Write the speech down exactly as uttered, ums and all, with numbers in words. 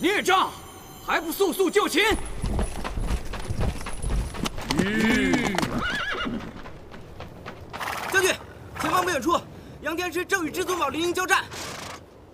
孽障，还不速速就擒！ 嗯。 将军，前方不远处，杨天师正与至尊宝联营交战。